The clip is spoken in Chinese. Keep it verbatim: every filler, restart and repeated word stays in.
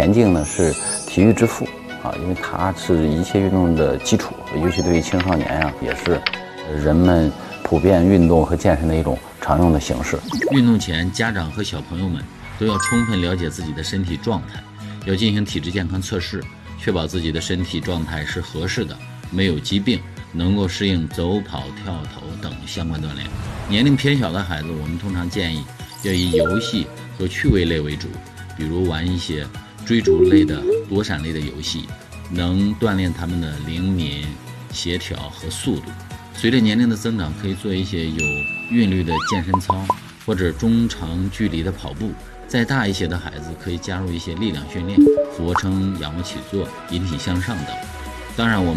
田径呢是体育之父啊，因为它是一切运动的基础，尤其对于青少年啊，也是人们普遍运动和健身的一种常用的形式。 运动前，家长和小朋友们都要充分了解自己的身体状态，要进行体质健康测试，确保自己的身体状态是合适的，没有疾病，能够适应走跑、跳投等相关锻炼。年龄偏小的孩子，我们通常建议要以游戏和趣味类为主，比如玩一些追逐类的、躲闪类的游戏，能锻炼他们的灵敏、协调和速度。随着年龄的增长，可以做一些有韵律的健身操，或者中长距离的跑步。再大一些的孩子可以加入一些力量训练，俯卧撑、仰卧起坐、引体向上等。当然，我们